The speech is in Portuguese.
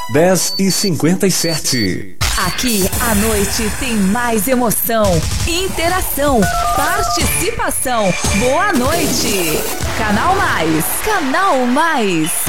10h57. Aqui a noite tem mais emoção, interação, participação. Boa noite. Canal Mais. Canal Mais.